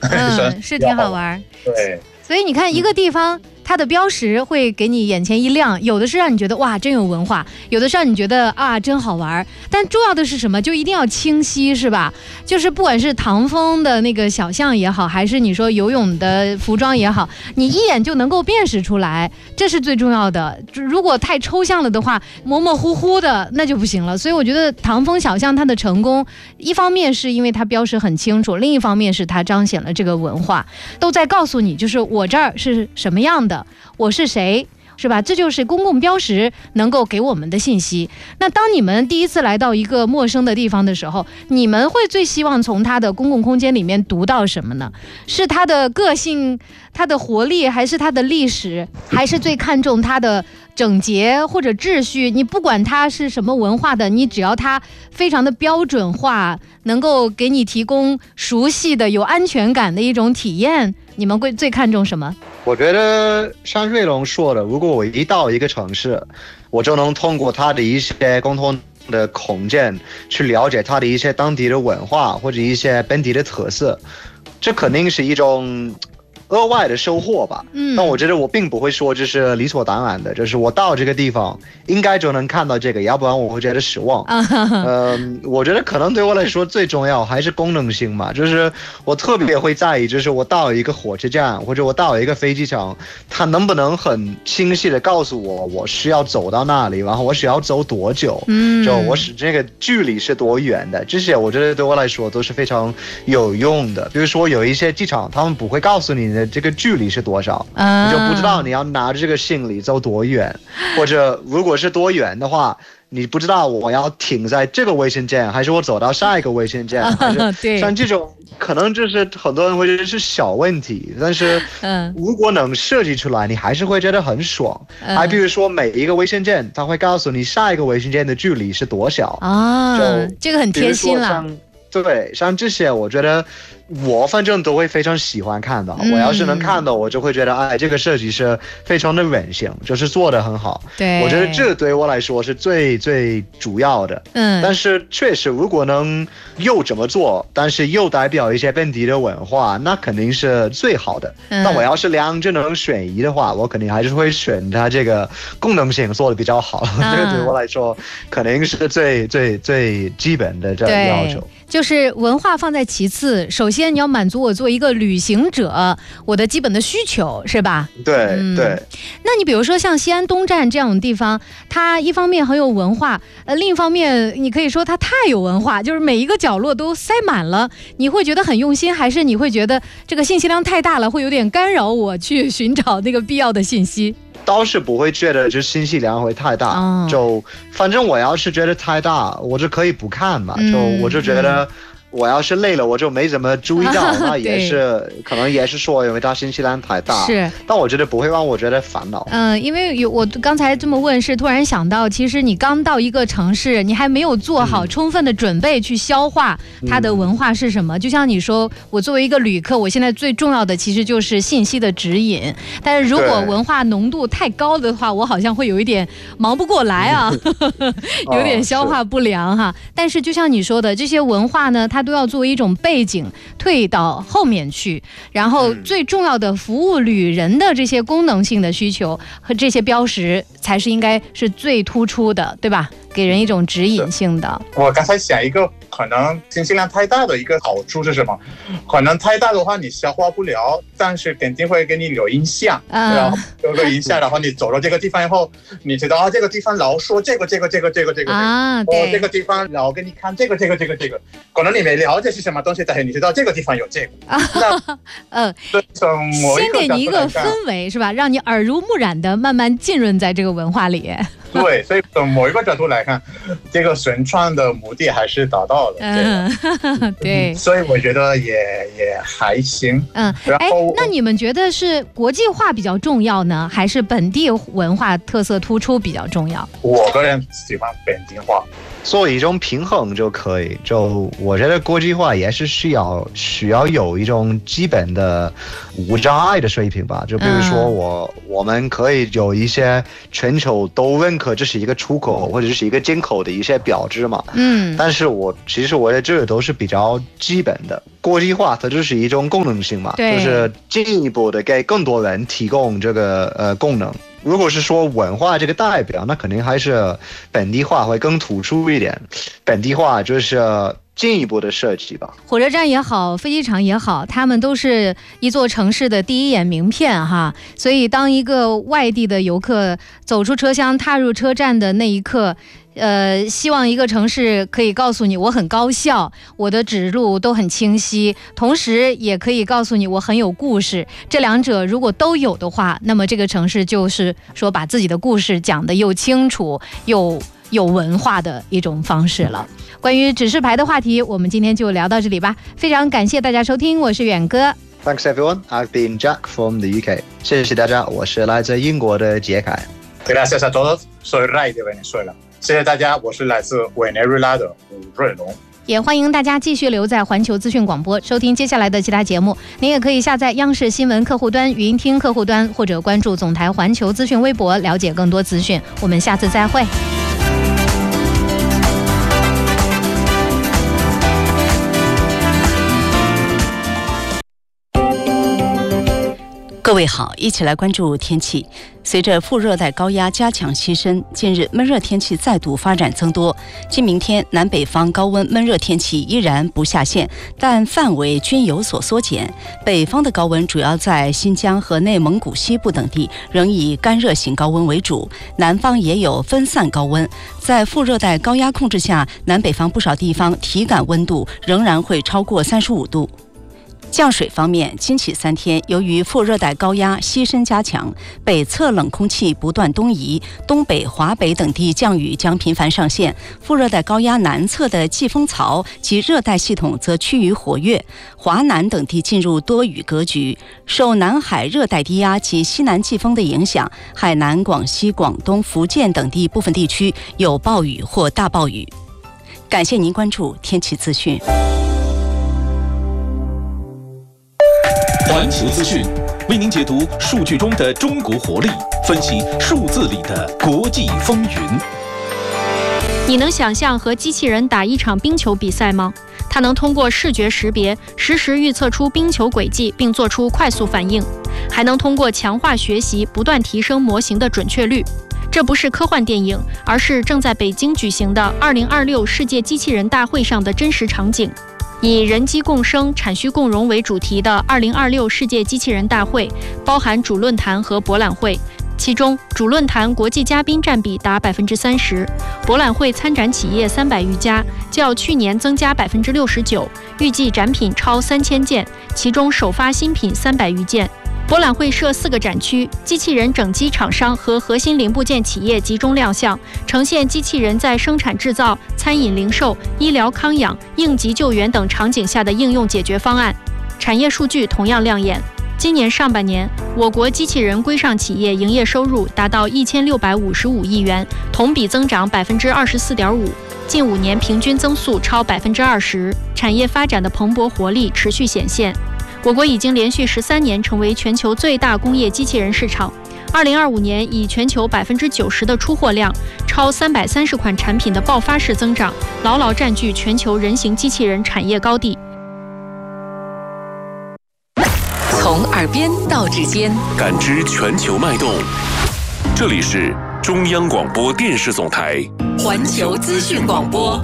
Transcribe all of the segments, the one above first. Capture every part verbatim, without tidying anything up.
嗯，是挺好玩。 对， 所以你看，一个地方它的标识会给你眼前一亮，有的是让你觉得哇真有文化，有的是让你觉得啊真好玩。但重要的是什么？就一定要清晰，是吧？就是不管是唐风的那个小巷也好，还是你说游泳的服装也好，你一眼就能够辨识出来，这是最重要的。如果太抽象了的话，模模糊糊的那就不行了。所以我觉得唐风小巷它的成功，一方面是因为它标识很清楚，另一方面是它彰显了这个文化，都在告诉你，就是我这儿是什么样的，我是谁，是吧？这就是公共标识能够给我们的信息。那当你们第一次来到一个陌生的地方的时候，你们会最希望从它的公共空间里面读到什么呢？是它的个性，它的活力，还是它的历史，还是最看重它的整洁或者秩序？你不管它是什么文化的，你只要它非常的标准化，能够给你提供熟悉的、有安全感的一种体验，你们会最看重什么？ 我觉得像瑞龙说的，如果我一到一个城市，我就能通过它的一些共同的空间去了解它的一些当地的文化或者一些本地的特色，这肯定是一种额外的收获吧。嗯，但我觉得我并不会说这是理所当然的，就是我到这个地方应该就能看到这个，要不然我会觉得失望。嗯、呃，我觉得可能对我来说最重要还是功能性嘛，就是我特别会在意，就是我到一个火车站或者我到一个飞机场，它能不能很清晰的告诉我我需要走到那里，然后我需要走多久，嗯，就我是这个距离是多远的，这些我觉得对我来说都是非常有用的。比如说有一些机场他们不会告诉你的这个距离是多少，你就不知道你要拿着这个行李走多远，或者如果是多远的话，你不知道我要停在这个卫生间，还是我走到下一个卫生间，还是像这种可能就是很多人会觉得是小问题，但是如果能设计出来，你还是会觉得很爽。还比如说每一个卫生间，它会告诉你下一个卫生间的距离是多少啊，就这个很贴心了。 对，像这些我觉得我反正都会非常喜欢看到，嗯、我要是能看到，我就会觉得哎，这个设计师非常的人性，就是做得很好。对，我觉得这对我来说是最最主要的。嗯，但是确实如果能又这么做，但是又代表一些本地的文化，那肯定是最好的。嗯、那我要是两者能选一的话，我肯定还是会选它这个功能性做得比较好。嗯、这个对我来说肯定是最最最基本的这个要求。 就是文化放在其次，首先你要满足我作为一个旅行者我的基本的需求，是吧？ 对、嗯、对。 那你比如说像西安东站这样的地方，它一方面很有文化，呃，另一方面你可以说它太有文化，就是每一个角落都塞满了，你会觉得很用心，还是你会觉得这个信息量太大了，会有点干扰我去寻找那个必要的信息？ 倒是不会觉得就信息量会太大，哦、就反正我要是觉得太大，我就可以不看嘛，嗯、就我就觉得。我要是累了，我就没怎么注意到，啊、那也是可能也是说，因为它信息量太大。是，但我觉得不会让我觉得烦恼。 嗯，因为有我刚才这么问，是突然想到，其实你刚到一个城市，你还没有做好充分的准备去消化它的文化是什么。嗯、就像你说，我作为一个旅客，我现在最重要的其实就是信息的指引。但是如果文化浓度太高的话，我好像会有一点忙不过来啊，有点消化不良哈。哦、但是就像你说的，这些文化呢，它都要作为一种背景退到后面去，然后最重要的服务旅人的这些功能性的需求和这些标识才是应该是最突出的，对吧？给人一种指引性的。 我刚才想一个可能信息量太大的一个好处是什么？可能太大的话你消化不了，但是肯定会给你有印象，嗯、然后有个印象，然后你走到这个地方以后，你知道啊，这个地方老说这个这个这个这个这个啊，对，这个地方老给你看这个这个这个这个，可能你没了解是什么东西，但是你知道这个地方有这个，那嗯，先给你一个氛围是吧？让你耳濡目染的慢慢浸润在这个文化里。 对，所以从某一个角度来看，这个宣传的目的还是达到了。 嗯，对， 所以我觉得也也还行。 嗯，哎，那你们觉得是国际化比较重要呢，还是本地文化特色突出比较重要？ 我个人喜欢本地化。 做一种平衡就可以。就我觉得国际化也是需要需要有一种基本的无障碍的水平吧。就比如说我、嗯、我们可以有一些全球都认可这是一个出口或者是一个进口的一些标志嘛。嗯，但是我其实我觉得这个都是比较基本的。国际化它就是一种功能性嘛，就是进一步的给更多人提供这个呃功能。如果是说文化这个代表，那肯定还是本地化会更突出一点。本地化就是进一步的设计吧。 火车站也好，飞机场也好，他们都是一座城市的第一眼名片哈。所以当一个外地的游客走出车厢踏入车站的那一刻，呃，希望一个城市可以告诉你我很高效，我的指路都很清晰，同时也可以告诉你我很有故事。这两者如果都有的话，那么这个城市就是说把自己的故事讲得又清楚又有文化的一种方式了。关于指示牌的话题，我们今天就聊到这里吧。非常感谢大家收听，我是远哥。 Thanks everyone. I've been Jack from the U K. 谢谢大家，我是来自英国的杰凯。 Gracias a todos. Soy Ray de Venezuela. 谢谢大家，我是来自委内瑞拉的伍瑞龙。 也欢迎大家继续留在环球资讯广播收听接下来的其他节目。您也可以下载央视新闻客户端、语音听客户端，或者关注总台环球资讯微博，了解更多资讯。我们下次再会。 各位好，一起来关注天气。随着副热带高压加强西伸，近日闷热天气再度发展增多。今明天南北方高温闷热天气依然不下线，但范围均有所缩减。北方的高温主要在新疆和内蒙古西部等地，仍以干热型高温为主，南方也有分散高温。在副热带高压控制下，南北方不少地方体感温度仍然会超过三十五度。降水方面，今起三天，由于副热带高压西伸加强，北侧冷空气不断东移，东北、华北等地降雨将频繁上现。副热带高压南侧的季风槽及热带系统则趋于活跃，华南等地进入多雨格局。受南海热带低压及西南季风的影响，海南、广西、广东、福建等地部分地区有暴雨或大暴雨。感谢您关注天气资讯。 环球资讯为您解读数据中的中国活力，分析数字里的国际风云。 你能想象和机器人打一场冰球比赛吗？它能通过视觉识别实时预测出冰球轨迹，并做出快速反应，还能通过强化学习不断提升模型的准确率。这不是科幻电影，而是正在北京举行的二零二六世界机器人大会上的真实场景。以人机共生、产虚共融为主题的二零二六世界机器人大会，包含主论坛和博览会。其中，主论坛国际嘉宾占比达百分之三十，博览会参展企业三百余家，较去年增加百分之六十九，预计展品超三千件，其中首发新品三百余件。博览会设四个展区，机器人整机厂商和核心零部件企业集中亮相，呈现机器人在生产制造、餐饮零售、医疗康养、应急救援等场景下的应用解决方案。产业数据同样亮眼。今年上半年，我国机器人规上企业营业收入达到一千六百五十五亿元，同比增长百分之二十四点五，近五年平均增速超百分之二十，产业发展的蓬勃活力持续显现。我国已经连续十三年成为全球最大工业机器人市场。二零二五年以全球百分之九十的出货量、超三百三十款产品的爆发式增长，牢牢占据全球人形机器人产业高地。 从耳边到指尖， 感知全球脉动。这里是中央广播电视总台环球资讯广播。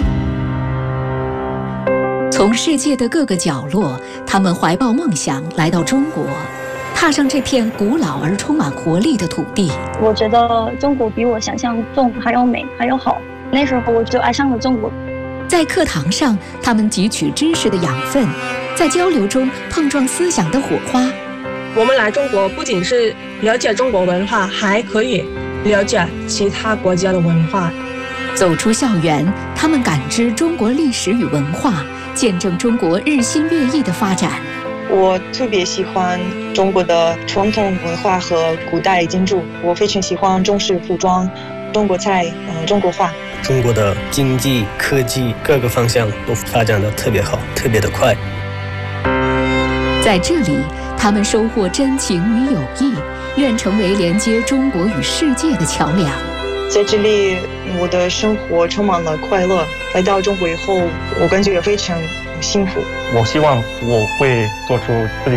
从世界的各个角落，他们怀抱梦想来到中国，踏上这片古老而充满活力的土地。 我觉得中国比我想象中还要美，还要好。那时候我就爱上了中国。 在课堂上，他们汲取知识的养分，在交流中碰撞思想的火花。 我们来中国不仅是了解中国文化，还可以了解其他国家的文化。 走出校园，他们感知中国历史与文化，见证中国日新月异的发展。 我特别喜欢中国的传统文化和古代建筑，我非常喜欢中式服装、中国菜、呃、中国画。 中国的经济、科技各个方向都发展的特别好，特别的快。 在这里，他们收获真情与友谊，愿成为连接中国与世界的桥梁。 在这里，我的生活充满了快乐。来到中国以后，我感觉也非常幸福。 我希望我会做出自己